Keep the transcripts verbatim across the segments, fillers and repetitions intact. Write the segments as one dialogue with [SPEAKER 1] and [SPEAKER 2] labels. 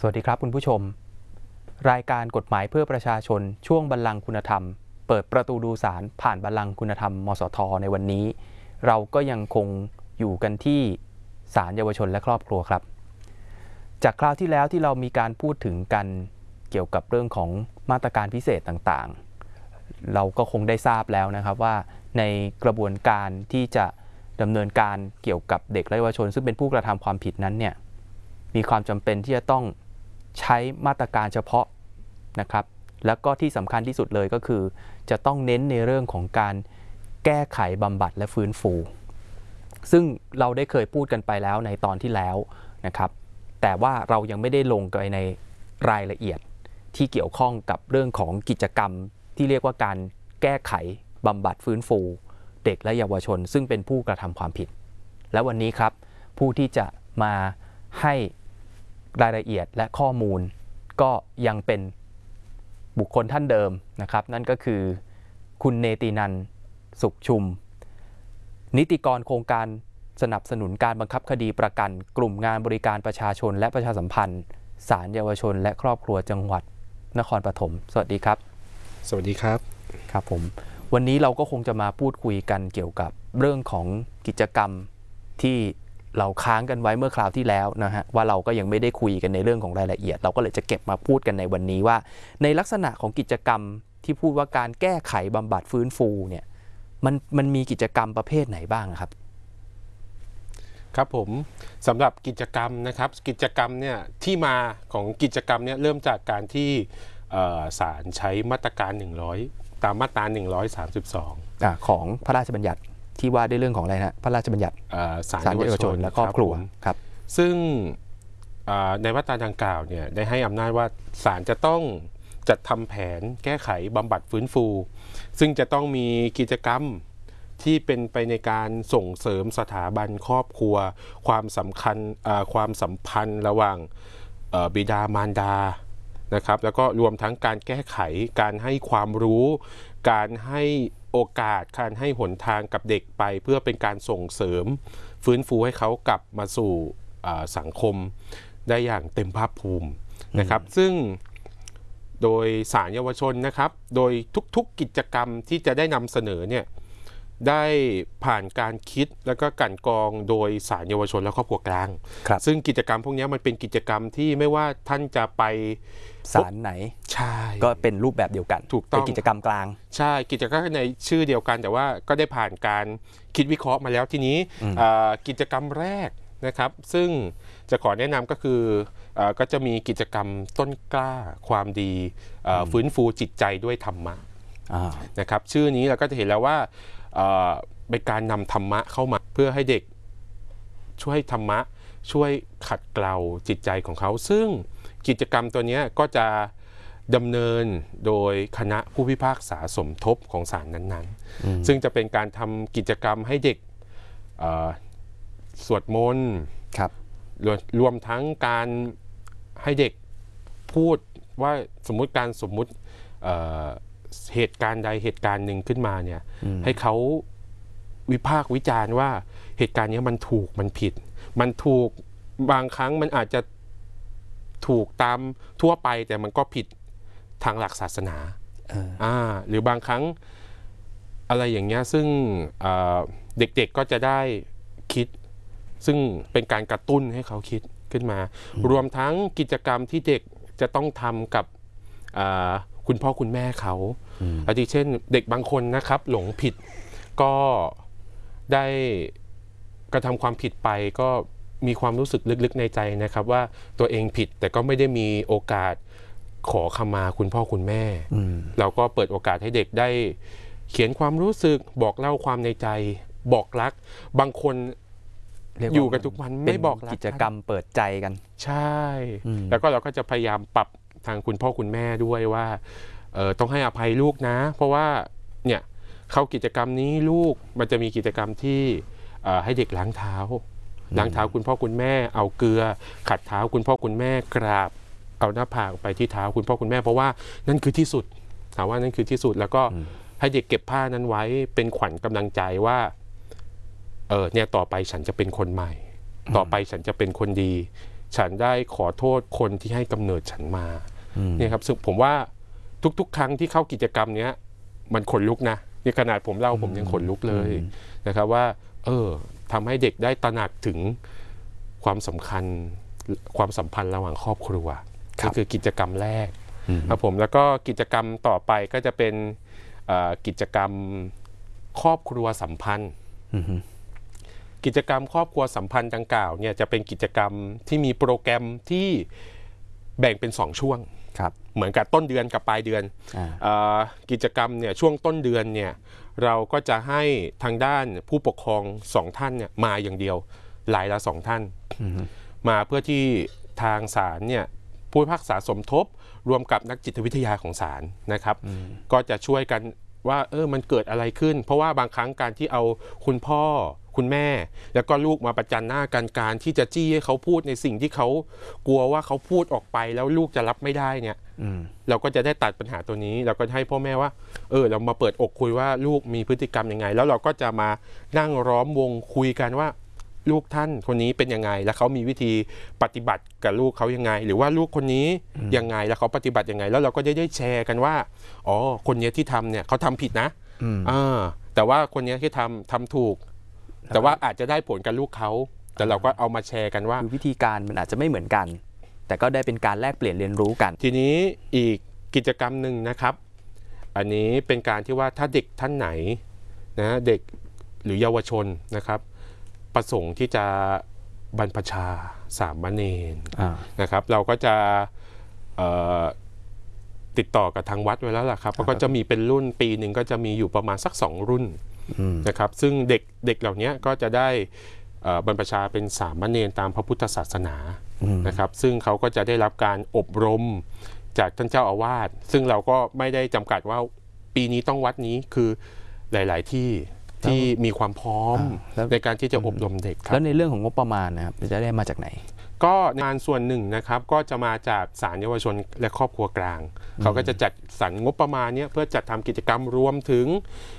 [SPEAKER 1] วัสดีครับคุณผู้ชมรายการกฎหมายเพื่อประชาชนช่วงบัลลังก์คุณธรรมเปิดประตูดูศาลผ่านบัลลังก์คุณธรรมมสทในวันนี้เราก็ยังคงอยู่กันที่ศาลเยาวชนและครอบครัวครับจากคราวที่แล้วที่เรามีการพูดถึงกันเกี่ยวกับเรื่องของมาตรการพิเศษต่างๆเราก็คงได้ทราบแล้วนะครับว่าในกระบวนการที่จะดำเนินการเกี่ยวกับเด็กและเยาวชนซึ่งเป็นผู้กระทำความผิดนั้นเนี่ยมีความจำเป็นที่จะต้องใช้มาตรการเฉพาะนะครับแล้วก็ที่สำคัญที่สุดเลยก็คือจะต้องเน้นในเรื่องของการแก้ไขบำบัดและฟื้นฟูซึ่งเราได้เคยพูดกันไปแล้วในตอนที่แล้วนะครับแต่ว่าเรายังไม่ได้ลงไปในรายละเอียดที่เกี่ยวข้องกับเรื่องของกิจกรรมที่เรียกว่าการแก้ไขบำบัดฟื้นฟูเด็กและเยาวชนซึ่งเป็นผู้กระทำความผิดและวันนี้ครับผู้ที่จะมาให้รายละเอียดและข้อมูลก็ยังเป็นบุคคลท่านเดิมนะครับนั่นก็คือคุณเนตินันท์สุขชุมนิติกรโครงการสนับสนุนการบังคับคดีประกันกลุ่มงานบริการประชาชนและประชาสัมพันธ์ศาลเยาวชนและครอบครัวจังหวัดนครปฐมสวัสดีครับ
[SPEAKER 2] สวัสดีครับ
[SPEAKER 1] ครับผมวันนี้เราก็คงจะมาพูดคุยกันเกี่ยวกับเรื่องของกิจกรรมที่เราค้างกันไว้เมื่อคราวที่แล้วนะฮะว่าเราก็ยังไม่ได้คุยกันในเรื่องของรายละเอียดเราก็เลยจะเก็บมาพูดกันในวันนี้ว่าในลักษณะของกิจกรรมที่พูดว่าการแก้ไขบำบัดฟื้นฟูเนี่ยมันมันมีกิจกรรมประเภทไหนบ้างครับ
[SPEAKER 2] ครับผมสำหรับกิจกรรมนะครับกิจกรรมเนี่ยที่มาของกิจกรรมเนี่ยเริ่มจากการที่ศาลใช้มาตรการหนึ่งร้อยตามมาตราหนึ่งร้อยสามสิบสอง
[SPEAKER 1] อ่าของพระราชบัญญัติที่ว่าด้วยเรื่องของอะไรนะพระราชบัญญัติ
[SPEAKER 2] ศาลเยาวชนและครอบครัว
[SPEAKER 1] ครับ
[SPEAKER 2] ซึ่งในมาตราดังกล่าวเนี่ยได้ให้อำนาจว่าศาลจะต้องจัดทำแผนแก้ไขบำบัดฟื้นฟูซึ่งจะต้องมีกิจกรรมที่เป็นไปในการส่งเสริมสถาบันครอบครัวความสำคัญความสัมพันธ์ระหว่างบิดามารดานะครับแล้วก็รวมทั้งการแก้ไขการให้ความรู้การให้โอกาสการให้หนทางกับเด็กไปเพื่อเป็นการส่งเสริมฟื้นฟูให้เขากลับมาสู่สังคมได้อย่างเต็มภาคภูมินะครับซึ่งโดยศาลเยาวชนนะครับโดยทุกๆกิจกรรมที่จะได้นำเสนอเนี่ยได้ผ่านการคิดแล้วก็กั่นกรองโดยศาลเยาวชนและครอบครัวกลางซึ่งกิจกรรมพวกนี้มันเป็นกิจกรรมที่ไม่ว่าท่านจะไป
[SPEAKER 1] ศาลไหน
[SPEAKER 2] ใช่
[SPEAKER 1] ก็เป็นรูปแบบเดียวกัน
[SPEAKER 2] ถูกต้อง
[SPEAKER 1] เป็นกิจกรรมกลาง
[SPEAKER 2] ใช่กิจกรรมในชื่อเดียวกันแต่ว่าก็ได้ผ่านการคิดวิเคราะห์มาแล้วทีนี้กิจกรรมแรกนะครับซึ่งจะขอแนะนำก็คือก็จะมีกิจกรรมต้นกล้าความดีฟื้นฟูจิตใจด้วยธรรมะนะครับชื่อนี้เราก็จะเห็นแล้วว่าเป็นการนำธรรมะเข้ามาเพื่อให้เด็กช่วยธรรมะช่วยขัดเกลาจิตใจของเขาซึ่งกิจกรรมตัวนี้ก็จะดำเนินโดยคณะผู้พิพากษาสมทบของศาลนั้นๆซึ่งจะเป็นการทำกิจกรรมให้เด็กสวดมนต์รวมทั้งการให้เด็กพูดว่าสมมุติการสมมุติเหตุการณ์ใดเหตุการณ์หนึ่งขึ้นมาเนี่ยให้เขาวิพากษ์วิจารณ์ว่าเหตุการณ์นี้มันถูกมันผิดมันถูกบางครั้งมันอาจจะถูกตามทั่วไปแต่มันก็ผิดทางหลักศาสนาอ่าหรือบางครั้งอะไรอย่างเงี้ยซึ่งเด็กๆก็จะได้คิดซึ่งเป็นการกระตุ้นให้เขาคิดขึ้นมารวมทั้งกิจกรรมที่เด็กจะต้องทำกับคุณพ่อคุณแม่เขาอาทิเช่นเด็กบางคนนะครับหลงผิดก็ได้กระทำความผิดไปก็มีความรู้สึกลึกๆในใจนะครับว่าตัวเองผิดแต่ก็ไม่ได้มีโอกาสขอขมาคุณพ่อคุณแม่เราก็เปิดโอกาสให้เด็กได้เขียนความรู้สึกบอกเล่าความในใจบอกรักบางคนอยู่กันทุกวันไม่บอกรัก
[SPEAKER 1] กิจกรรมเปิดใจกัน
[SPEAKER 2] ใช่แล้วก็เราก็จะพยายามปรับทางคุณพ่อคุณแม่ด้วยว่าเอ่อต้องให้อภัยลูกนะเพราะว่าเนี่ยเข้ากิจกรรมนี้ลูกมันจะมีกิจกรรมที่ให้เด็กล้างเท้าล้างเท้าคุณพ่อคุณแม่เอาเกลือขัดเท้าคุณพ่อคุณแม่กราบเอาหน้าผากไปที่เท้าคุณพ่อคุณแม่เพราะว่านั่นคือที่สุดถามว่านั่นคือที่สุดแล้วก็ให้เด็กเก็บผ้านั้นไว้เป็นขวัญกำลังใจว่าเออเนี่ยต่อไปฉันจะเป็นคนใหม่ต่อไปฉันจะเป็นคนดีฉันได้ขอโทษคนที่ให้กำเนิดฉันมาเนี่ยครับซึ่งผมว่าทุกๆครั้งที่เข้ากิจกรรมเนี้ยมันขนลุกนะในขนาดผมเล่าผมยังขนลุกเลยนะครับว่าเออทำให้เด็กได้ตระหนักถึงความสำคัญความสัมพันธ์ระหว่างครอบครัวก็คือกิจกรรมแรกครับผมแล้วก็กิจกรรมต่อไปก็จะเป็นกิจกรรมครอบครัวสัมพันธ์กิจกรรมครอบครัวสัมพันธ์ดังกล่าวเนี่ยจะเป็นกิจกรรมที่มีโปรแกรมที่แบ่งเป็นสองช่วงเหมือนกับต้นเดือนกับปลายเดือนกิจกรรมเนี่ยช่วงต้นเดือนเนี่ยเราก็จะให้ทางด้านผู้ปกครองสองท่านเนี่ยมาอย่างเดียวรายละสองท่านมาเพื่อที่ทางศาลเนี่ยผู้พิพากษาสมทบรวมกับนักจิตวิทยาของศาลนะครับก็จะช่วยกันว่าเออมันเกิดอะไรขึ้นเพราะว่าบางครั้งการที่เอาคุณพ่อคุณแม่แล้วก็ลูกมาประจันหน้ากันการที่จะจี้ให้เขาพูดในสิ่งที่เขากลัวว่าเขาพูดออกไปแล้วลูกจะรับไม่ได้เนี่ยเราก็จะได้ตัดปัญหาตัวนี้เราก็ให้พ่อแม่ว่าเออเรามาเปิดอกคุยว่าลูกมีพฤติกรรมยังไงแล้วเราก็จะมานั่งล้อมวงคุยกันว่าลูกท่านคนนี้เป็นยังไงแล้วเขามีวิธีปฏิบัติกับลูกเขายังไงหรือว่าลูกคนนี้ยังไงแล้วเขาปฏิบัติยังไงแล้วเราก็ได้ได้แชร์กันว่าอ๋อคนนี้ที่ทำเนี่ยเขาทำผิดนะอ่าแต่ว่าคนนี้ที่ทำทำถูกแต่ว่าอาจจะได้ผลกับลูกเขาแต่เราก็เอามาแชร์กันว่า
[SPEAKER 1] วิธีการมันอาจจะไม่เหมือนกันแต่ก็ได้เป็นการแลกเปลี่ยนเรียนรู้กัน
[SPEAKER 2] ทีนี้อีกกิจกรรมหนึ่งนะครับอันนี้เป็นการที่ว่าถ้าเด็กท่านไหนนะเด็กหรือเยาวชนนะครับประสงค์ที่จะบรรพชาสามเณรนะครับเราก็จะติดต่อกับทางวัดไว้แล้วล่ะครับเพราะก็จะมีเป็นรุ่นปีหนึ่งก็จะมีอยู่ประมาณสักสองรุ่นนะครับซึ่งเด็กเด็กเหล่านี้ก็จะได้บรรพชาเป็นสามเณรตามพระพุทธศาสนานะครับซึ่งเขาก็จะได้รับการอบรมจากท่านเจ้าอาวาสซึ่งเราก็ไม่ได้จำกัดว่าปีนี้ต้องวัดนี้คือหลายๆที่ที่มีความพร้อมในการที่จะอบรมเด็กครับ
[SPEAKER 1] แล้วในเรื่องของงบประมาณนะครับจะได้มาจากไหน
[SPEAKER 2] ก็งานส่วนหนึ่งนะครับก็จะมาจากศาลเยาวชนและครอบครัวกลางเขาก็จะจัดสรรงบประมาณนี้เพื่อจัดทำกิจกรรมรวมถึง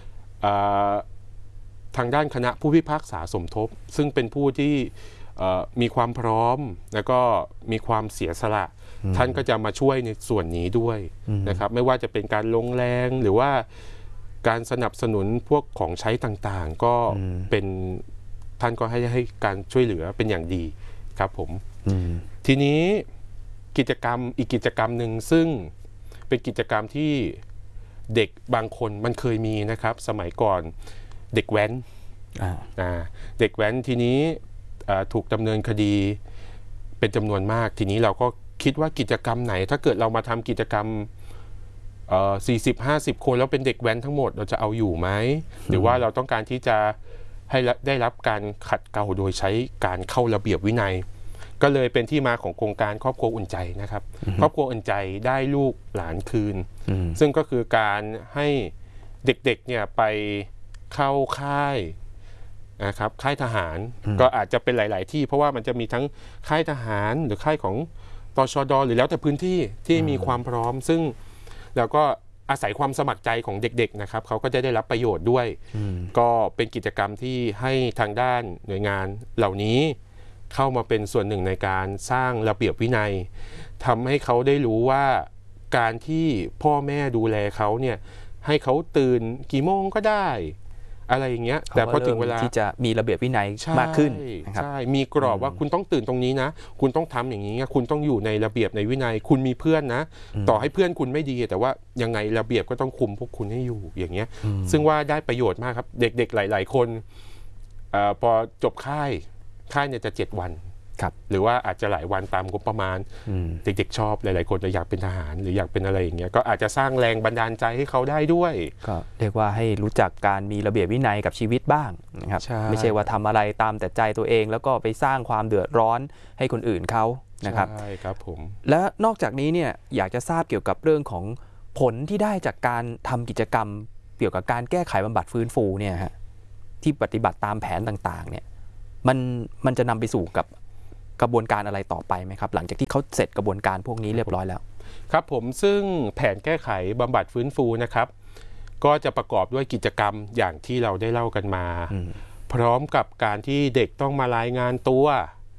[SPEAKER 2] ทางด้านคณะผู้พิพากษาสมทบซึ่งเป็นผู้ที่มีความพร้อมแล้วก็มีความเสียสละท่านก็จะมาช่วยในส่วนนี้ด้วยนะครับไม่ว่าจะเป็นการลงแรงหรือว่าการสนับสนุนพวกของใช้ต่างๆก็เป็นท่านก็ให้ให้การช่วยเหลือเป็นอย่างดีครับผมทีนี้กิจกรรมอีกกิจกรรมหนึ่งซึ่งเป็นกิจกรรมที่เด็กบางคนมันเคยมีนะครับสมัยก่อนเด็กแว้นเด็กแว้นทีนี้ถูกดำเนินคดีเป็นจำนวนมากทีนี้เราก็คิดว่ากิจกรรมไหนถ้าเกิดเรามาทำกิจกรรมสี่สิบห้าสิบคนแล้วเป็นเด็กแว้นทั้งหมดเราจะเอาอยู่ไหมหรือว่าเราต้องการที่จะให้ได้รับการขัดเกลาโดยใช้การเข้าระเบียบวินัยก็เลยเป็นที่มาของโครงการครอบครัวอุ่นใจนะครับครอบครัวอุ่นใจได้ลูกหลานคืนซึ่งก็คือการให้เด็กๆเนี่ยไปเข้าค่ายนะครับค่ายทหารก็อาจจะเป็นหลายๆที่เพราะว่ามันจะมีทั้งค่ายทหารหรือค่ายของตชด.หรือแล้วแต่พื้นที่ที่มีความพร้อมซึ่งเราก็อาศัยความสมัครใจของเด็กๆนะครับเขาก็จะได้รับประโยชน์ด้วยก็เป็นกิจกรรมที่ให้ทางด้านหน่วยงานเหล่านี้เข้ามาเป็นส่วนหนึ่งในการสร้างระเบียบวินัยทำให้เขาได้รู้ว่าการที่พ่อแม่ดูแลเขาเนี่ยให้เขาตื่นกี่โมงก็ได้อะไรอย่างเงี้ยแต่พอถึงเวลา
[SPEAKER 1] ที่จะมีระเบียบวินัยมากขึ้น
[SPEAKER 2] ใช่มีกรอบว่าคุณต้องตื่นตรงนี้นะคุณต้องทำอย่างนี้คุณต้องอยู่ในระเบียบในวินัยคุณมีเพื่อนนะต่อให้เพื่อนคุณไม่ดีแต่ว่ายังไงระเบียบก็ต้องคุมพวกคุณให้อยู่อย่างเงี้ยซึ่งว่าได้ประโยชน์มากครับเด็กๆหลายๆคนพอจบค่ายค่ายเนี่ยจะเจ็ดวันหรือว่าอาจจะหลายวันตามงบประมาณเด็กๆชอบหลายๆคนจะอยากเป็นทหารหรืออยากเป็นอะไรอย่างเงี้ยก็อาจจะสร้างแรงบันดาลใจให้เขาได้ด้วย
[SPEAKER 1] ก็เรียกว่าให้รู้จักการมีระเบียบวินัยกับชีวิตบ้างนะครับไม่ใช่ว่าทำอะไรตามแต่ใจตัวเองแล้วก็ไปสร้างความเดือดร้อนให้คนอื่นเขานะครับ
[SPEAKER 2] ใช่ครับผม
[SPEAKER 1] และนอกจากนี้เนี่ยอยากจะทราบเกี่ยวกับเรื่องของผลที่ได้จากการทำกิจกรรมเกี่ยวกับการแก้ไขบำบัดฟื้นฟูเนี่ยฮะที่ปฏิบัติตามแผนต่างๆเนี่ยมันมันจะนำไปสู่กับกระบวนการอะไรต่อไปไหมครับหลังจากที่เขาเสร็จกระบวนการพวกนี้เรียบร้อยแล้ว
[SPEAKER 2] ครับผมซึ่งแผนแก้ไขบำบัดฟื้นฟูนะครับก็จะประกอบด้วยกิจกรรมอย่างที่เราได้เล่ากันมาพร้อมกับการที่เด็กต้องมารายงานตัว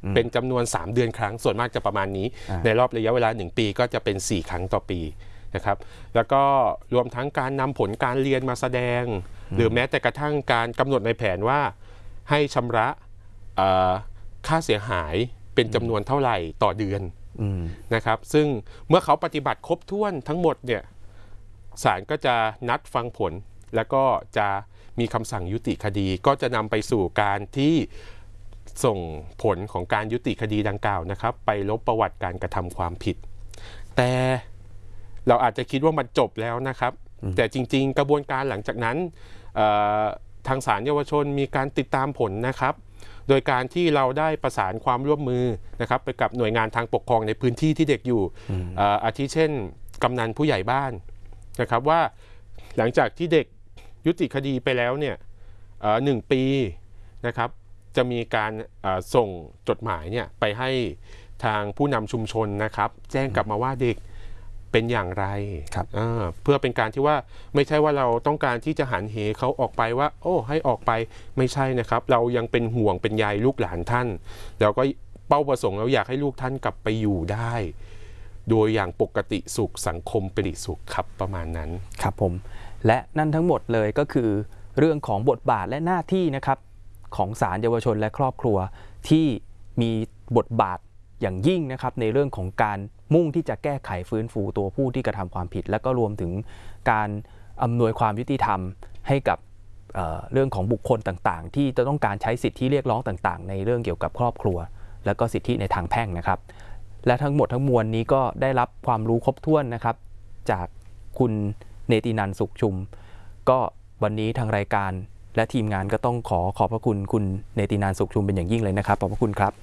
[SPEAKER 2] เป็นจำนวนสามเดือนครั้งส่วนมากจะประมาณนี้ในรอบระยะเวลาหนึ่งปีก็จะเป็นสี่ครั้งต่อปีนะครับแล้วก็รวมทั้งการนำผลการเรียนมาแสดงหรือแม้แต่กระทั่งการกำหนดในแผนว่าให้ชำระค่าเสียหายเป็นจำนวนเท่าไหร่ต่อเดือนนะครับซึ่งเมื่อเขาปฏิบัติครบถ้วนทั้งหมดเนี่ยศาลก็จะนัดฟังผลแล้วก็จะมีคำสั่งยุติคดีก็จะนำไปสู่การที่ส่งผลของการยุติคดีดังกล่าวนะครับไปลบประวัติการกระทำความผิดแต่เราอาจจะคิดว่ามันจบแล้วนะครับแต่จริงๆกระบวนการหลังจากนั้นทางศาลเยาวชนมีการติดตามผลนะครับโดยการที่เราได้ประสานความร่วมมือนะครับไปกับหน่วยงานทางปกครองในพื้นที่ที่เด็กอยู่อาทิเช่นกำนันผู้ใหญ่บ้านนะครับว่าหลังจากที่เด็กยุติคดีไปแล้วเนี่ยหนึ่งปีนะครับจะมีการส่งจดหมายเนี่ยไปให้ทางผู้นำชุมชนนะครับแจ้งกลับมาว่าเด็กเป็นอย่างไรเพื่อเป็นการที่ว่าไม่ใช่ว่าเราต้องการที่จะหันเหเขาออกไปว่าโอ้ให้ออกไปไม่ใช่นะครับเรายังเป็นห่วงเป็นใยลูกหลานท่านแล้วก็เป้าประสงค์เราอยากให้ลูกท่านกลับไปอยู่ได้โดยอย่างปกติสุขสังคมปริสุขครับประมาณนั้น
[SPEAKER 1] ครับผมและนั่นทั้งหมดเลยก็คือเรื่องของบทบาทและหน้าที่นะครับของศาลเยาวชนและครอบครัวที่มีบทบาทอย่างยิ่งนะครับในเรื่องของการมุ่งที่จะแก้ไขฟื้นฟูตัวผู้ที่กระทำความผิดและก็รวมถึงการอำนวยความยุติธรรมให้กับ เอ่อ เรื่องของบุคคลต่างๆที่จะต้องการใช้สิทธิเรียกร้องต่างๆในเรื่องเกี่ยวกับครอบครัวและก็สิทธิในทางแพ่งนะครับและทั้งหมดทั้งมวลนี้ก็ได้รับความรู้ครบถ้วนนะครับจากคุณเนตินันท์สุขชุมก็วันนี้ทางรายการและทีมงานก็ต้องขอขอบพระคุณคุณเนตินันท์สุขชุมเป็นอย่างยิ่งเลยนะครับขอบพระคุณครับ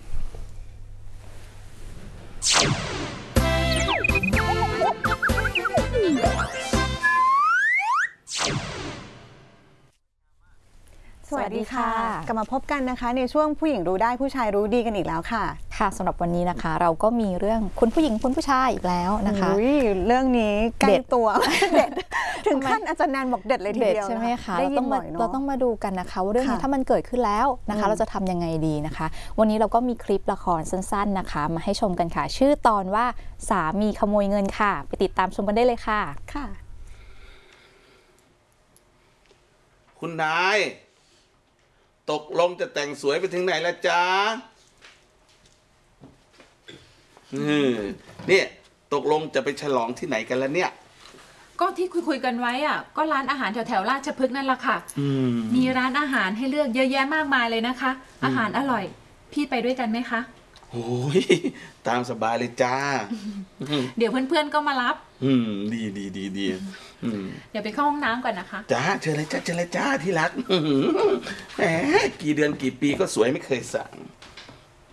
[SPEAKER 3] สวัสดีค่ะกลับมาพบกันนะคะในช่วงผู้หญิงรู้ได้ผู้ชายรู้ดีกันอีกแล้วค่ะ
[SPEAKER 4] ค่ะสำหรับวันนี้นะคะเราก็มีเรื่องคุณผู้หญิงคุณผู้ชายอีกแล้วนะคะ
[SPEAKER 3] เรื่องนี้ใกล้ตัวเด็ดถึงขั้นอาจารย์แนนบอกเด็ดเลยทีเดียว
[SPEAKER 4] ใช่ไหมคะเราต้องมาเราต้องมาดูกันนะคะว่าเรื่องนี้ถ้ามันเกิดขึ้นแล้วนะคะเราจะทำยังไงดีนะคะวันนี้เราก็มีคลิปละครสั้นๆนะคะมาให้ชมกันค่ะชื่อตอนว่าสามีขโมยเงินค่ะไปติดตามชมกันได้เลยค่ะ
[SPEAKER 3] ค่ะ
[SPEAKER 5] คุณนายตกลงจะแต่งสวยไปถึงไหนแล้วจ๊ะเนี่ยตกลงจะไปฉลองที่ไหนกันแล้วเนี่ย
[SPEAKER 6] ก็ที่คุยคุยกันไว้อ่ะก็ร้านอาหารแถวแถวราชพฤกษ์นั่นแหละค่ะมมีร้านอาหารให้เลือกเยอะแยะมากมายเลยนะคะอาหารอร่อยพี่ไปด้วยกันไหมคะ
[SPEAKER 5] โอ้ยตามสบายเลยจ้า
[SPEAKER 6] เดี๋ยวเพื่อนๆก็มารับ
[SPEAKER 5] อืมดีดีดีดี
[SPEAKER 6] เดี๋ยวไปเข้าห้องน้ำก่อนนะคะ
[SPEAKER 5] จ้าเชิญเลยจ้าเชิญเลยจ้าที่รักแหมกี่เดือนกี่ปีก็สวยไม่เคยสั่ง